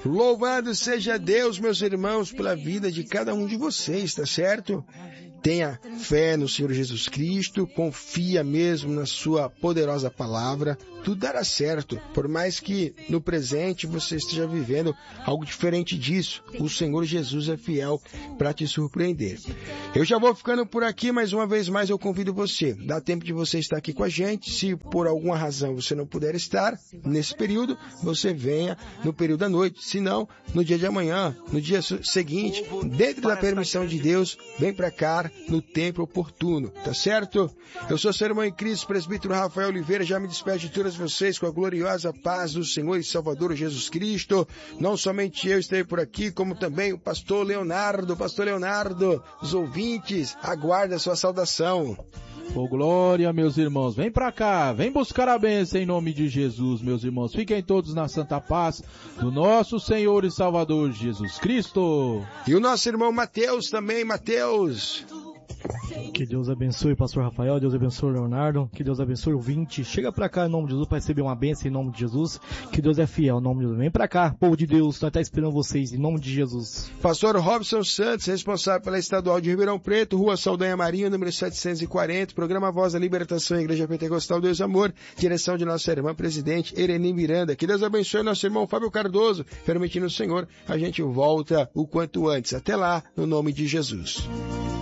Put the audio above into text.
Louvado seja Deus, meus irmãos, pela vida de cada um de vocês, tá certo? Tenha fé no Senhor Jesus Cristo, confia mesmo na sua poderosa palavra, tudo dará certo, por mais que no presente você esteja vivendo algo diferente disso, o Senhor Jesus é fiel para te surpreender. Eu já vou ficando por aqui, mas uma vez mais eu convido você, dá tempo de você estar aqui com a gente, se por alguma razão você não puder estar nesse período, você venha no período da noite, se não, no dia de amanhã, no dia seguinte, dentro da permissão de Deus, vem para cá, no tempo oportuno, tá certo? Eu sou seu irmão em Cristo, presbítero Rafael Oliveira, já me despeço de todos vocês com a gloriosa paz do Senhor e Salvador Jesus Cristo. Não somente eu estarei por aqui, como também o pastor Leonardo, os ouvintes, aguardem a sua saudação. Ô glória, meus irmãos, vem pra cá, vem buscar a bênção em nome de Jesus, meus irmãos. Fiquem todos na santa paz do nosso Senhor e Salvador Jesus Cristo. E o nosso irmão Mateus também, Mateus. Que Deus abençoe o pastor Rafael, Deus abençoe o Leonardo, que Deus abençoe o ouvinte. Chega pra cá em nome de Jesus para receber uma bênção em nome de Jesus, que Deus é fiel em nome de Jesus. Vem pra cá, povo de Deus, nós estamos esperando vocês em nome de Jesus. Pastor Robson Santos, responsável pela Estadual de Ribeirão Preto, Rua Saldanha Marinho, número 740, programa Voz da Libertação, Igreja Pentecostal Deus Amor, direção de nossa irmã presidente Ereni Miranda. Que Deus abençoe nosso irmão Fábio Cardoso, permitindo o Senhor, a gente volta o quanto antes. Até lá, no nome de Jesus.